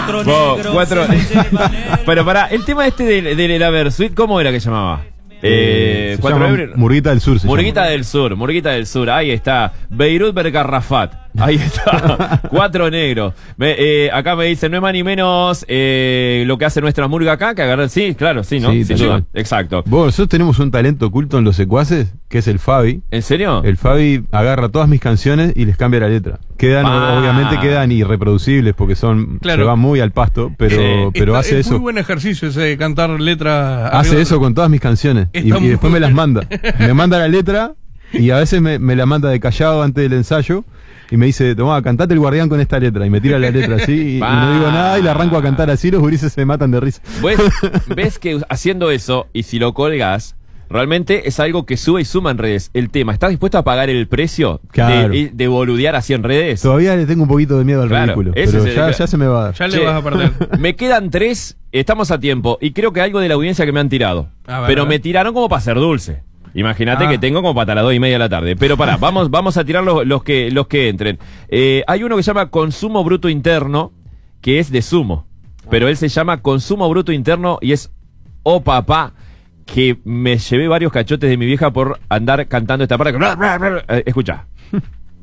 Cuatro. Pero pará, el tema este del Aversuit, ¿cómo era que llamaba? Murguita del Sur. Murguita del Sur, ahí está. Beirut Bergarrafat, ahí está. 4 negros. Acá me dicen, no es más ni menos lo que hace nuestra murga acá, que agarrar. Sí, claro, sí, ¿no? Sí, sin duda. Exacto. Bueno, nosotros tenemos un talento oculto en los secuaces, que es el Fabi. ¿En serio? El Fabi agarra todas mis canciones y les cambia la letra. Obviamente quedan irreproducibles porque se van muy al pasto, pero hace eso. Es muy buen ejercicio ese de cantar letra. Hace eso con todas mis canciones y después me las manda. Me manda la letra y a veces me la manda de callado antes del ensayo y me dice, tomá, cantate El Guardián con esta letra, y me tira la letra así y no digo nada y la arranco a cantar así, los gurises se matan de risa. ¿Ves que haciendo eso, y si lo colgas, realmente es algo que sube y suma en redes? El tema, ¿estás dispuesto a pagar el precio de boludear así en redes? Todavía le tengo un poquito de miedo al ridículo, pero ya se me va a dar. Ya le vas a perder. Me quedan 3, estamos a tiempo, y creo que algo de la audiencia que me han tirado. Pero me tiraron como para ser dulce. Imagínate que tengo como para las 2:30 de la tarde. Pero pará, vamos a tirar los que entren. Hay uno que se llama Consumo Bruto Interno, que es de Sumo. Pero él se llama Consumo Bruto Interno y es Oh Papá, que me llevé varios cachotes de mi vieja por andar cantando esta parte. Escuchá.